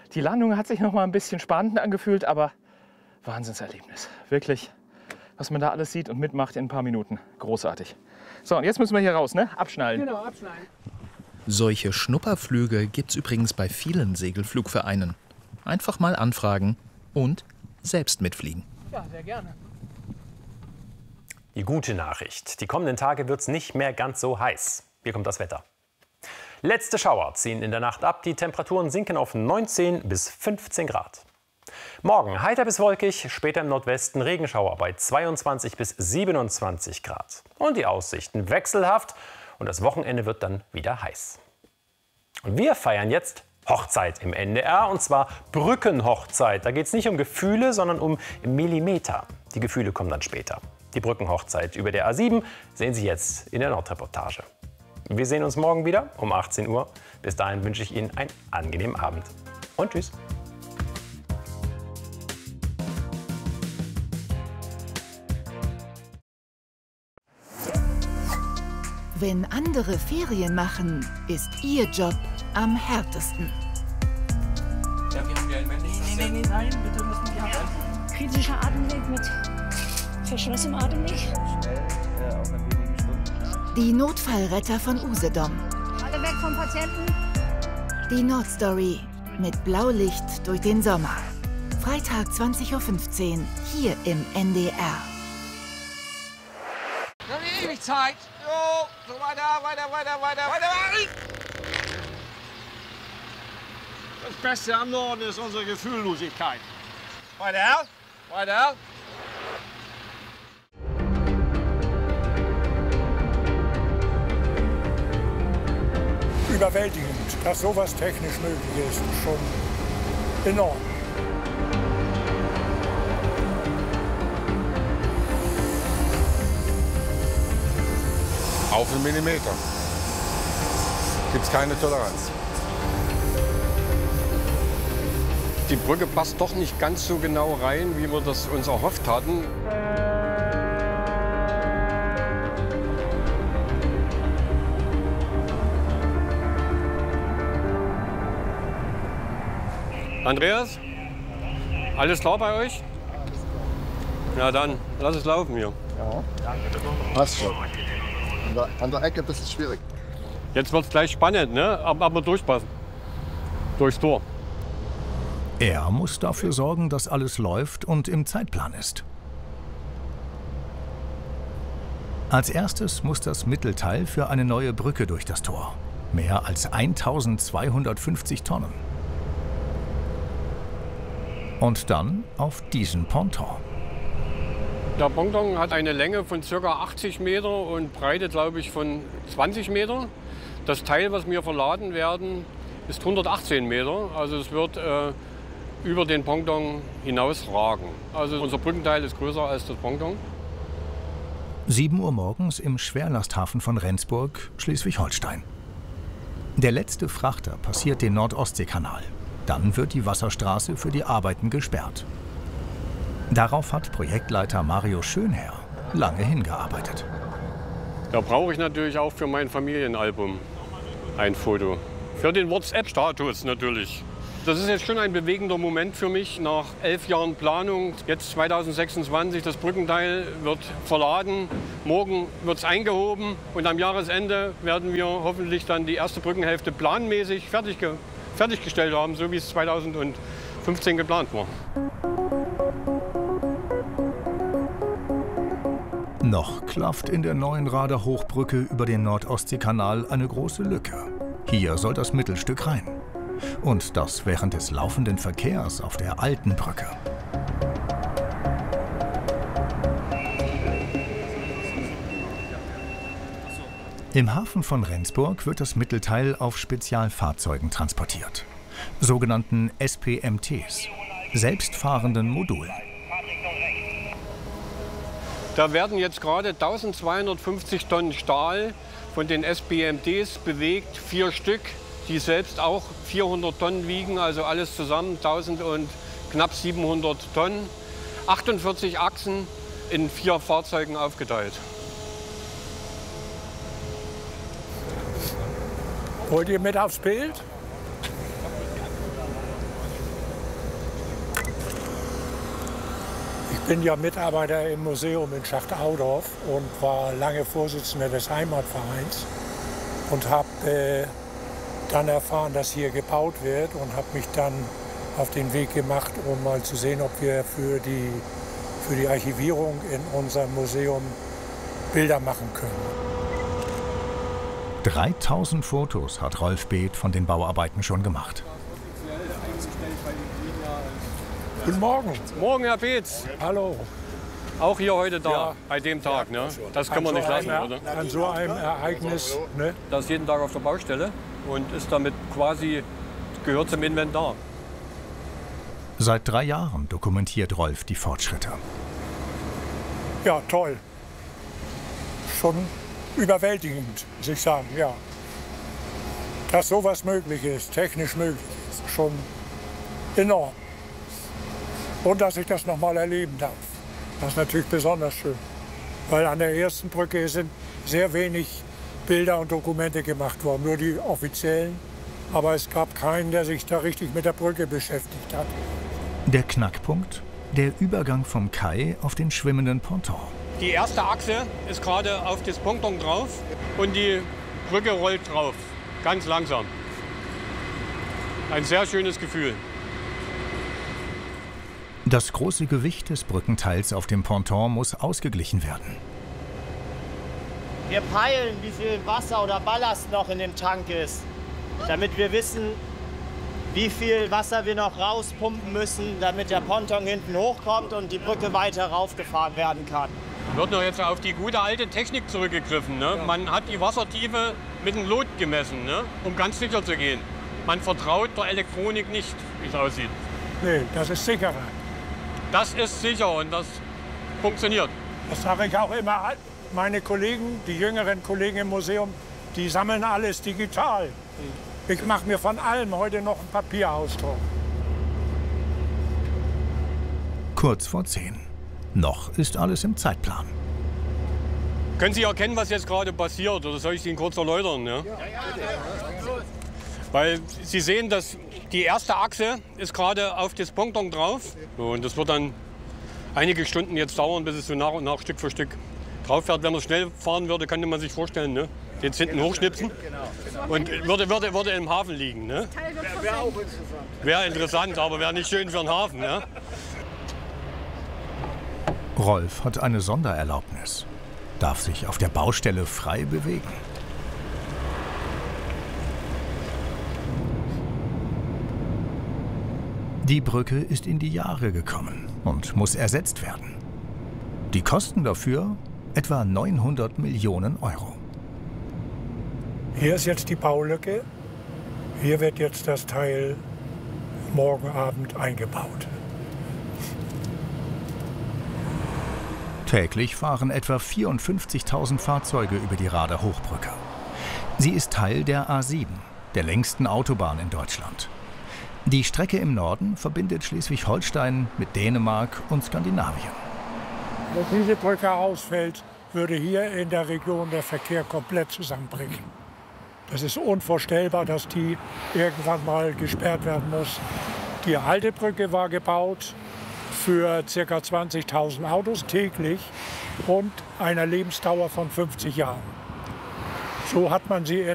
Die Landung hat sich noch mal ein bisschen spannend angefühlt, aber Wahnsinnserlebnis. Wirklich, was man da alles sieht und mitmacht in ein paar Minuten. Großartig. So, und jetzt müssen wir hier raus, ne? Abschnallen. Genau, abschneiden. Solche Schnupperflüge gibt's übrigens bei vielen Segelflugvereinen. Einfach mal anfragen und selbst mitfliegen. Ja, sehr gerne. Die gute Nachricht. Die kommenden Tage wird es nicht mehr ganz so heiß. Hier kommt das Wetter. Letzte Schauer ziehen in der Nacht ab. Die Temperaturen sinken auf 19 bis 15 Grad. Morgen heiter bis wolkig, später im Nordwesten Regenschauer bei 22 bis 27 Grad. Und die Aussichten wechselhaft und das Wochenende wird dann wieder heiß. Und wir feiern jetzt Hochzeit im NDR, und zwar Brückenhochzeit. Da geht es nicht um Gefühle, sondern um Millimeter. Die Gefühle kommen dann später. Die Brückenhochzeit über der A7 sehen Sie jetzt in der Nordreportage. Wir sehen uns morgen wieder um 18 Uhr. Bis dahin wünsche ich Ihnen einen angenehmen Abend. Und tschüss. Wenn andere Ferien machen, ist Ihr Job am härtesten. Ja, wir haben ja Nein, bitte müssen Sie haben. Kritischer Atemweg mit verschlossenem Atemweg. Die Notfallretter von Usedom. Alle weg vom Patienten. Die Nordstory mit Blaulicht durch den Sommer. Freitag 20:15 Uhr hier im NDR. Wir haben ewig Zeit. Jo, so weiter. Das Beste am Norden ist unsere Gefühllosigkeit. Weiter. Überwältigend, dass sowas technisch möglich ist, schon enorm. Auf einen Millimeter. Gibt es keine Toleranz. Die Brücke passt doch nicht ganz so genau rein, wie wir das uns erhofft hatten. Andreas, alles klar bei euch? Ja dann, lass es laufen hier. Ja, passt schon. An der Ecke ein bisschen schwierig. Jetzt wird es gleich spannend, ne? Aber durchpassen. Durchs Tor. Er muss dafür sorgen, dass alles läuft und im Zeitplan ist. Als erstes muss das Mittelteil für eine neue Brücke durch das Tor. Mehr als 1250 Tonnen. Und dann auf diesen Ponton. Der Ponton hat eine Länge von ca. 80 Meter und Breite, glaube ich, von 20 Meter. Das Teil, was wir verladen werden, ist 118 Meter. Also es wird über den Ponton hinausragen. Also unser Brückenteil ist größer als das Ponton. 7 Uhr morgens im Schwerlasthafen von Rendsburg, Schleswig-Holstein. Der letzte Frachter passiert den Nord-Ostsee-Kanal. Dann wird die Wasserstraße für die Arbeiten gesperrt. Darauf hat Projektleiter Mario Schönherr lange hingearbeitet. Da brauche ich natürlich auch für mein Familienalbum ein Foto. Für den WhatsApp-Status natürlich. Das ist jetzt schon ein bewegender Moment für mich nach 11 Jahren Planung. Jetzt 2026, das Brückenteil wird verladen, morgen wird es eingehoben und am Jahresende werden wir hoffentlich dann die erste Brückenhälfte planmäßig fertiggestellt haben, so wie es 2015 geplant war. Noch klafft in der neuen Rader Hochbrücke über den Nord-Ostsee-Kanal eine große Lücke. Hier soll das Mittelstück rein. Und das während des laufenden Verkehrs auf der alten Brücke. Im Hafen von Rendsburg wird das Mittelteil auf Spezialfahrzeugen transportiert, sogenannten SPMTs, selbstfahrenden Modulen. Da werden jetzt gerade 1250 Tonnen Stahl von den SPMTs bewegt, 4 Stück, die selbst auch 400 Tonnen wiegen, also alles zusammen 1000 und knapp 700 Tonnen. 48 Achsen in 4 Fahrzeugen aufgeteilt. Wollt ihr mit aufs Bild? bin ja Mitarbeiter im Museum in Schacht-Audorf und war lange Vorsitzender des Heimatvereins und habe dann erfahren, dass hier gebaut wird und habe mich dann auf den Weg gemacht, um mal zu sehen, ob wir für die Archivierung in unserem Museum Bilder machen können. 3000 Fotos hat Rolf Beeth von den Bauarbeiten schon gemacht. Guten Morgen. Morgen, Herr Beetz. Hallo. Auch hier heute da, Ja. bei dem Tag. Ne? Das können wir nicht lassen, oder? An so einem Ereignis. Ne? Das ist jeden Tag auf der Baustelle und ist damit quasi, gehört zum Inventar. Seit 3 Jahren dokumentiert Rolf die Fortschritte. Ja, toll. Schon überwältigend, muss ich sagen, ja. Dass sowas möglich ist, technisch möglich ist, schon enorm. Und dass ich das noch mal erleben darf. Das ist natürlich besonders schön. Weil an der ersten Brücke sind sehr wenig Bilder und Dokumente gemacht worden, nur die offiziellen. Aber es gab keinen, der sich da richtig mit der Brücke beschäftigt hat. Der Knackpunkt? Der Übergang vom Kai auf den schwimmenden Ponton. Die erste Achse ist gerade auf das Ponton drauf und die Brücke rollt drauf, ganz langsam. Ein sehr schönes Gefühl. Das große Gewicht des Brückenteils auf dem Ponton muss ausgeglichen werden. Wir peilen, wie viel Wasser oder Ballast noch in dem Tank ist, damit wir wissen, wie viel Wasser wir noch rauspumpen müssen, damit der Ponton hinten hochkommt und die Brücke weiter raufgefahren werden kann. Wird noch jetzt auf die gute alte Technik zurückgegriffen. Ne? Man hat die Wassertiefe mit einem Lot gemessen, ne? Um ganz sicher zu gehen. Man vertraut der Elektronik nicht, wie es aussieht. Nee, das ist sicherer. Das ist sicher und das funktioniert. Das sage ich auch immer. Meine Kollegen, die jüngeren Kollegen im Museum, die sammeln alles digital. Ich mache mir von allem heute noch einen Papierausdruck. Kurz vor 10. Noch ist alles im Zeitplan. Können Sie erkennen, was jetzt gerade passiert? Oder soll ich Ihnen kurz erläutern? Ja? Weil Sie sehen, dass die erste Achse ist gerade auf das Ponton drauf. So, und das wird dann einige Stunden jetzt dauern, bis es so nach und nach Stück für Stück drauf fährt. Wenn man schnell fahren würde, könnte man sich vorstellen, ne? Den hinten hochschnipsen und würde im Hafen liegen. Ne? Wäre auch interessant. Wäre interessant, aber wäre nicht schön für den Hafen. Ne? Rolf hat eine Sondererlaubnis, darf sich auf der Baustelle frei bewegen. Die Brücke ist in die Jahre gekommen und muss ersetzt werden. Die Kosten dafür etwa 900 Millionen Euro. Hier ist jetzt die Baulücke. Hier wird jetzt das Teil morgen Abend eingebaut. Täglich fahren etwa 54.000 Fahrzeuge über die Rader Hochbrücke. Sie ist Teil der A7, der längsten Autobahn in Deutschland. Die Strecke im Norden verbindet Schleswig-Holstein mit Dänemark und Skandinavien. Wenn diese Brücke ausfällt, würde hier in der Region der Verkehr komplett zusammenbrechen. Es ist unvorstellbar, dass die irgendwann mal gesperrt werden muss. Die alte Brücke war gebaut für ca. 20.000 Autos täglich und einer Lebensdauer von 50 Jahren. So hat man sie